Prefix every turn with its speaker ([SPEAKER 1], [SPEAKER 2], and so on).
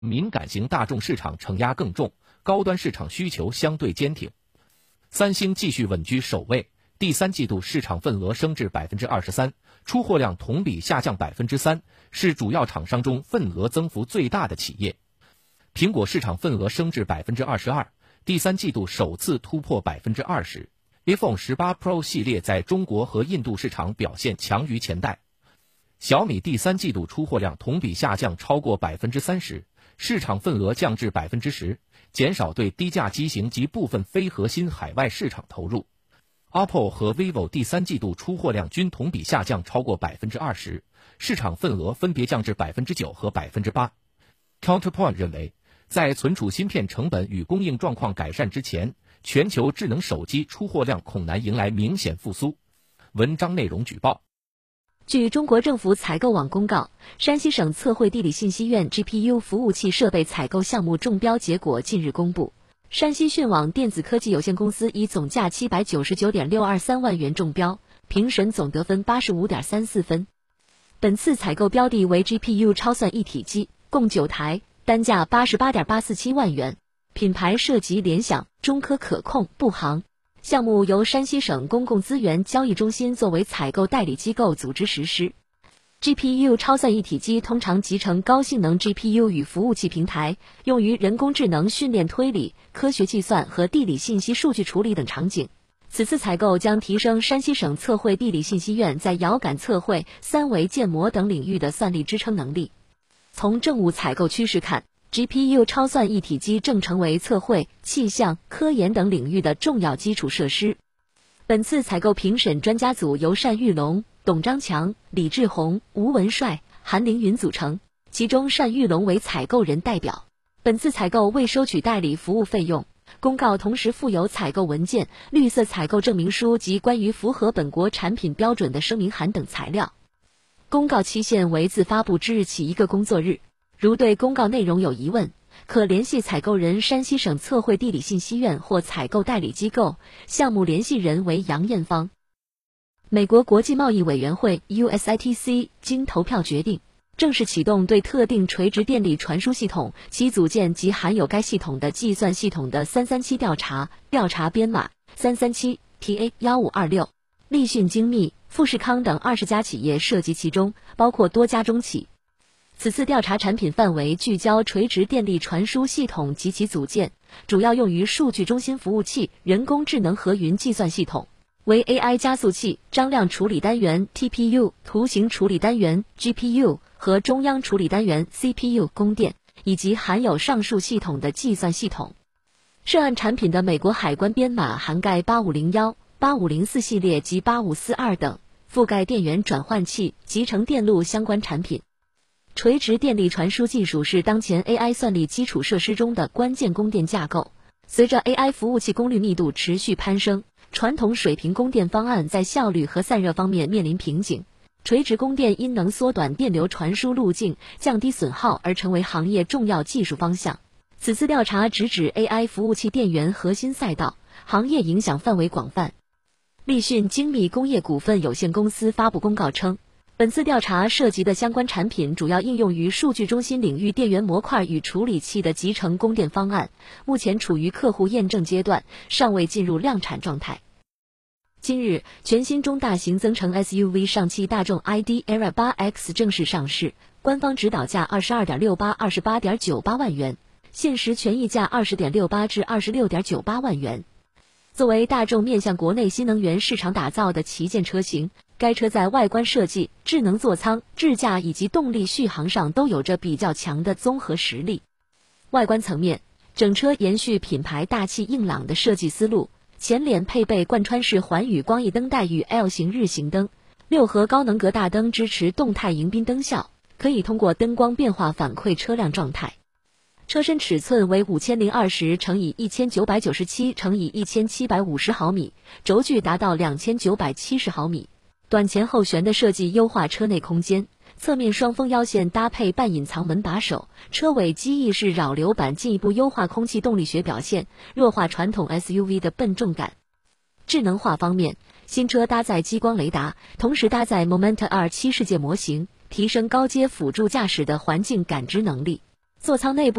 [SPEAKER 1] 敏感型大众市场承压更重，高端市场需求相对坚挺。三星继续稳居首位，第三季度市场份额升至 23%， 出货量同比下降 3%， 是主要厂商中份额增幅最大的企业。苹果市场份额升至 22%， 第三季度首次突破 20%。iPhone 18 Pro 系列在中国和印度市场表现强于前代。小米第三季度出货量同比下降超过 30%， 市场份额降至 10%， 减少对低价机型及部分非核心海外市场投入。OPPO 和 vivo 第三季度出货量均同比下降超过 20%， 市场份额分别降至 9% 和 8%。 Counterpoint 认为，在存储芯片成本与供应状况改善之前，全球智能手机出货量恐难迎来明显复苏。文章内容举报。
[SPEAKER 2] 据中国政府采购网公告，山西省测绘地理信息院 GPU 服务器设备采购项目中标结果近日公布。山西讯网电子科技有限公司以总价 799.623 万元中标，评审总得分 85.34 分。本次采购标的为 GPU 超算一体机，共9台，单价 88.847 万元，品牌涉及联想、中科可控、步航。项目由山西省公共资源交易中心作为采购代理机构组织实施。GPU 超算一体机通常集成高性能 GPU 与服务器平台，用于人工智能训练推理、科学计算和地理信息数据处理等场景。此次采购将提升山西省测绘地理信息院在遥感测绘、三维建模等领域的算力支撑能力。从政务采购趋势看， GPU 超算一体机正成为测绘、气象、科研等领域的重要基础设施。本次采购评审专家组由单玉龙、董章强、李志宏、吴文帅、韩凌云组成，其中单玉龙为采购人代表。本次采购未收取代理服务费用。公告同时附有采购文件、绿色采购证明书及关于符合本国产品标准的声明函等材料。公告期限为自发布之日起1个工作日。如对公告内容有疑问，可联系采购人山西省测绘地理信息院或采购代理机构，项目联系人为杨艳芳。美国国际贸易委员会 USITC 经投票决定，正式启动对特定垂直电力传输系统、其组件及含有该系统的计算系统的337调查，调查编码337 TA1526。立讯精密、富士康等20家企业涉及其中，包括多家中企。此次调查产品范围聚焦垂直电力传输系统及其组件，主要用于数据中心服务器、人工智能和云计算系统，为 AI 加速器、张量处理单元 TPU、图形处理单元 GPU 和中央处理单元 CPU 供电，以及含有上述系统的计算系统。涉案产品的美国海关编码涵盖8501、8504系列及8542等，覆盖电源转换器、集成电路相关产品。垂直电力传输技术是当前 AI 算力基础设施中的关键供电架构。随着 AI 服务器功率密度持续攀升，传统水平供电方案在效率和散热方面面临瓶颈。垂直供电因能缩短电流传输路径、降低损耗而成为行业重要技术方向。此次调查直指 AI 服务器电源核心赛道，行业影响范围广泛。立讯精密工业股份有限公司发布公告称，本次调查涉及的相关产品主要应用于数据中心领域电源模块与处理器的集成供电方案，目前处于客户验证阶段，尚未进入量产状态。今日，全新中大型增程 SUV 上汽大众 ID. ERA 8X 正式上市，官方指导价 22.68 28.98 万元，限时权益价 20.68 至 26.98 万元。作为大众面向国内新能源市场打造的旗舰车型，该车在外观设计、智能座舱、智驾以及动力续航上都有着比较强的综合实力。外观层面，整车延续品牌大气硬朗的设计思路，前脸配备贯穿式环宇光翼灯带与 L 型日行灯，6核高能格大灯支持动态迎宾灯效，可以通过灯光变化反馈车辆状态。车身尺寸为5020 × 1997 × 1750毫米，轴距达到2970毫米。短前后悬的设计优化车内空间，侧面双风腰线搭配半隐藏门把手，车尾机翼式扰流板进一步优化空气动力学表现，弱化传统 SUV 的笨重感。智能化方面，新车搭载激光雷达，同时搭载 Momenta R7 世界模型，提升高阶辅助驾驶的环境感知能力。 座舱内部